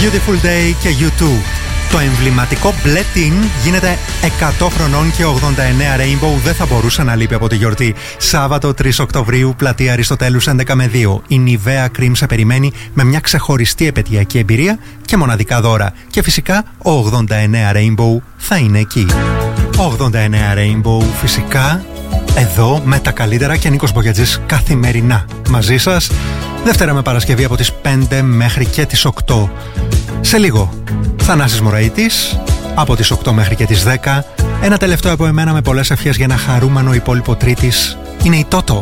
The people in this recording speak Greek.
Beautiful Day και U2. Το εμβληματικό μπλε τιν γίνεται 100 χρονών και 89 Rainbow δεν θα μπορούσε να λείπει από τη γιορτή. Σάββατο 3 Οκτωβρίου, πλατεία Αριστοτέλους 11 με 2. Η Nivea Cream σε περιμένει με μια ξεχωριστή επαιτειακή εμπειρία και μοναδικά δώρα. Και φυσικά ο 89 Rainbow θα είναι εκεί. 89 Rainbow φυσικά εδώ με τα καλύτερα και Νίκος Μπογιατζής καθημερινά μαζί σας. Δευτέρα με Παρασκευή από τις 5 μέχρι και τις 8. Σε λίγο Θανάσης Μωραΐτης από τις 8 μέχρι και τις 10. Ένα τελευταίο από εμένα με πολλές ευχές για ένα χαρούμενο υπόλοιπο Τρίτης. Είναι η Τότο.